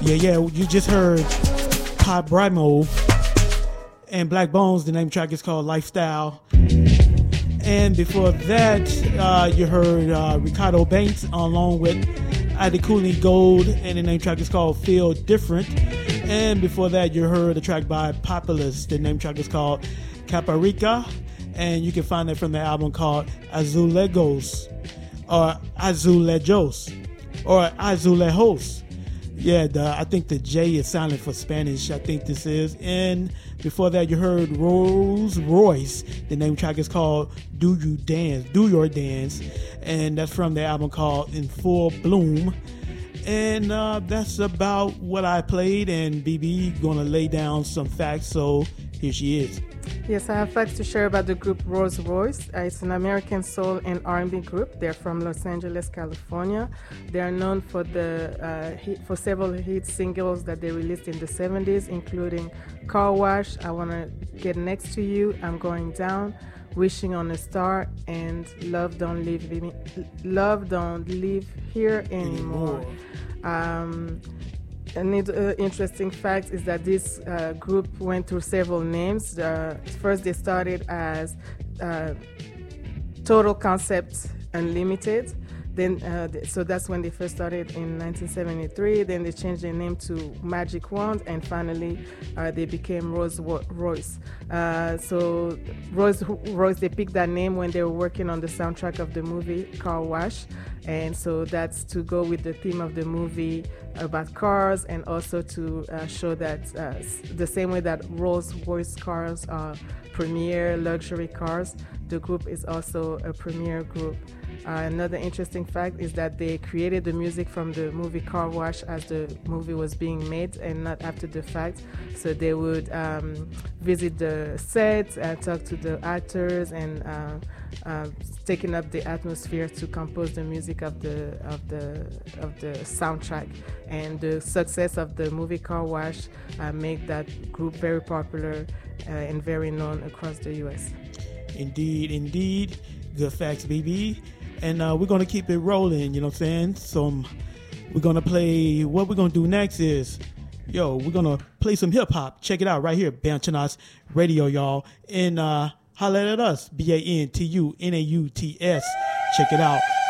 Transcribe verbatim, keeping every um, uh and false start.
Yeah, yeah, you just heard Pop Brimo and Black Bones. The name track is called Lifestyle. And before that, uh, you heard uh, Ricardo Banks along with Adekunle Gold, and the name track is called Feel Different. And before that, you heard a track by Populous. The name track is called Caparica, and you can find that from the album called Azulejos, or Azulejos, or Azulejos. Yeah, the, I think the J is silent for Spanish. I think this is. And before that, you heard Rolls Royce. The name track is called Do You Dance, Do Your Dance. And that's from the album called In Full Bloom. And uh, that's about what I played. And B B gonna lay down some facts. So here she is. Yes, I have facts to share about the group Rolls Royce. Uh, it's an American soul and R and B group. They're from Los Angeles, California. They are known for the uh, hit, for several hit singles that they released in the seventies, including Car Wash, I Wanna Get Next to You, I'm Going Down, Wishing on a Star, and Love Don't Live, Love Don't Live Here Anymore. Um, An uh, interesting fact is that this uh, group went through several names. Uh, first, they started as uh, Total Concept Unlimited. Then, uh, so that's when they first started in nineteen seventy-three. Then they changed their name to Magic Wand, and finally uh, they became Rolls Royce. Uh, so Rolls Royce, they picked that name when they were working on the soundtrack of the movie Car Wash, and so that's to go with the theme of the movie about cars, and also to uh, show that uh, the same way that Rolls Royce cars are premier luxury cars, the group is also a premier group. Uh, another interesting fact is that they created the music from the movie Car Wash as the movie was being made and not after the fact. So they would um, visit the set and talk to the actors and uh, uh, taking up the atmosphere to compose the music of the of the of the soundtrack. And the success of the movie Car Wash uh, made that group very popular uh, and very known across the U S. Indeed, indeed. Good facts, B B. And uh, we're going to keep it rolling, you know what I'm saying? So um, we're going to play, what we're going to do next is, yo, we're going to play some hip-hop. Check it out right here, Bantunas Radio, y'all. And uh, holla at us, B A N T U N A U T S. Check it out.